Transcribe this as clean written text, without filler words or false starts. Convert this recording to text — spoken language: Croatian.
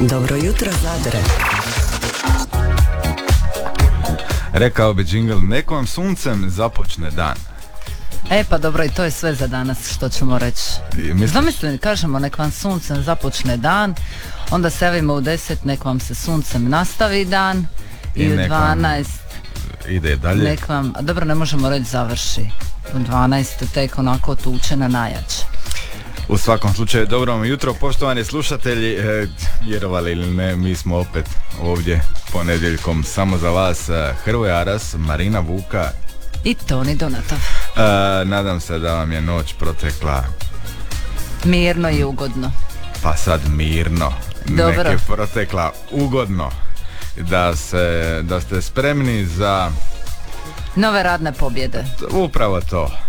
Dobro jutro, Zadre. Rekao bi džingl, nek vam suncem započne dan. Pa dobro, i to je sve za danas što ćemo reći. Zamisli, kažemo nek vam suncem započne dan, onda se javimo u 10, nek vam se suncem nastavi dan i u 12 ide dalje. Nek vam, dobro, ne možemo reći završi. U 12 tek onako tuče na najjače. U svakom slučaju, dobro vam jutro, poštovani slušatelji, vjerovali ili ne, mi smo opet ovdje ponedjeljkom samo za vas. Hrvoje Aras, Marina Vuka i Toni Donatov. Nadam se da vam je noć protekla mirno i ugodno. Pa sad mirno. Dobro. Nek je protekla ugodno. Da ste spremni za nove radne pobjede. Upravo to.